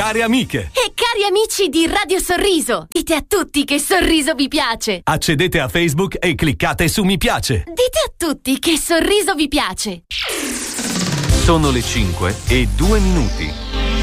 Care amiche e cari amici di Radio Sorriso, dite a tutti che Sorriso vi piace. Accedete a Facebook e cliccate su mi piace. Dite a tutti che Sorriso vi piace. Sono le 5:02.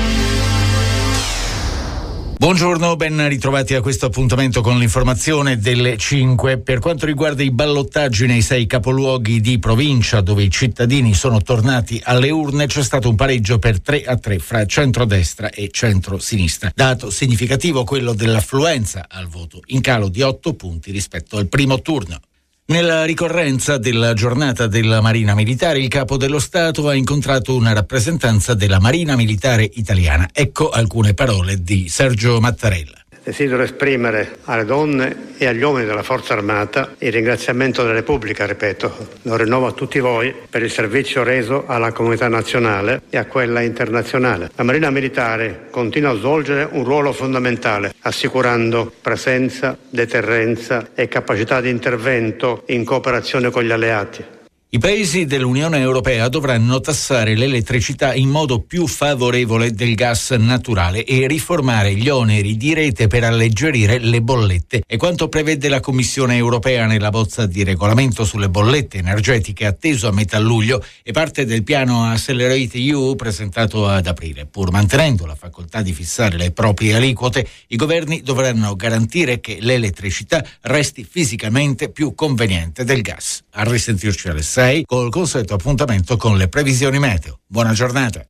Buongiorno, ben ritrovati a questo appuntamento con l'informazione delle 5. Per quanto riguarda i ballottaggi nei 6 capoluoghi di provincia dove i cittadini sono tornati alle urne, c'è stato un pareggio per 3-3 fra centrodestra e centrosinistra. Dato significativo quello dell'affluenza al voto, in calo di 8 punti rispetto al primo turno. Nella ricorrenza della giornata della Marina Militare, il Capo dello Stato ha incontrato una rappresentanza della Marina Militare italiana. Ecco alcune parole di Sergio Mattarella. Desidero esprimere alle donne e agli uomini della Forza Armata il ringraziamento della Repubblica, ripeto, lo rinnovo a tutti voi per il servizio reso alla comunità nazionale e a quella internazionale. La Marina Militare continua a svolgere un ruolo fondamentale, assicurando presenza, deterrenza e capacità di intervento in cooperazione con gli alleati. I paesi dell'Unione Europea dovranno tassare l'elettricità in modo più favorevole del gas naturale e riformare gli oneri di rete per alleggerire le bollette. È quanto prevede la Commissione Europea nella bozza di regolamento sulle bollette energetiche atteso a metà luglio e parte del piano Accelerate EU presentato ad aprile. Pur mantenendo la facoltà di fissare le proprie aliquote, i governi dovranno garantire che l'elettricità resti fisicamente più conveniente del gas. A risentirci alle 6 col consueto appuntamento con le previsioni meteo. Buona giornata.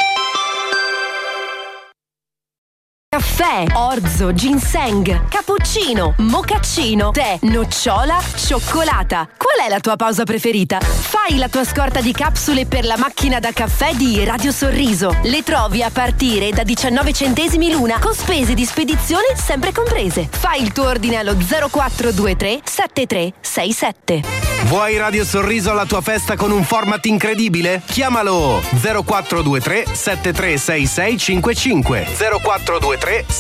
Caffè, orzo, ginseng, cappuccino, mocaccino, tè, nocciola, cioccolata. Qual è la tua pausa preferita? Fai la tua scorta di capsule per la macchina da caffè di Radio Sorriso. Le trovi a partire da 19 centesimi l'una, con spese di spedizione sempre comprese. Fai il tuo ordine allo 0423 7367. Vuoi Radio Sorriso alla tua festa con un format incredibile? Chiamalo 0423 736655 0423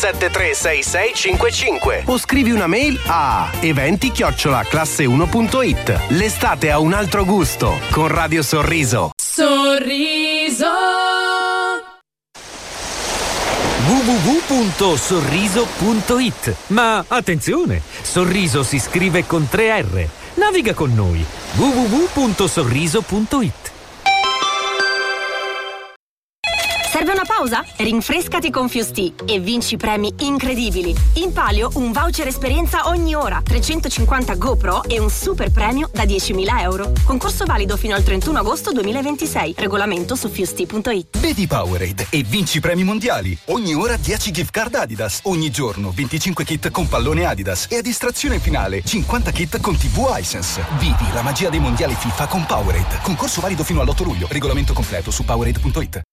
736655 o scrivi una mail a eventi@classe1.it. L'estate ha un altro gusto con Radio Sorriso. Sorriso www.sorriso.it. Ma attenzione, Sorriso si scrive con 3 R. Naviga con noi. www.sorriso.it. Serve una pausa? Rinfrescati con Fusti e vinci premi incredibili. In palio un voucher esperienza ogni ora, 350 GoPro e un super premio da 10.000 euro. Concorso valido fino al 31 agosto 2026. Regolamento su fusti.it. Vedi Powerade e vinci premi mondiali. Ogni ora 10 gift card Adidas. Ogni giorno 25 kit con pallone Adidas. E a distrazione finale 50 kit con TV Hisense. Vivi la magia dei mondiali FIFA con Powerade. Concorso valido fino all'8 luglio. Regolamento completo su Powerade.it.